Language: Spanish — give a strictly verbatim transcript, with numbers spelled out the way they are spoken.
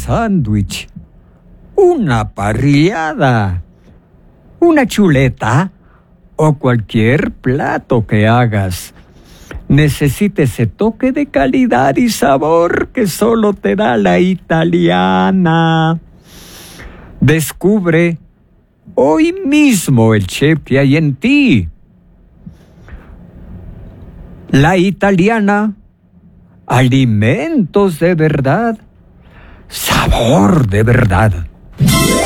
sándwich, una parrillada, una chuleta o cualquier plato que hagas necesita ese toque de calidad y sabor que solo te da la italiana. Descubre hoy mismo el chef que hay en ti. La italiana, alimentos de verdad, sabor de verdad.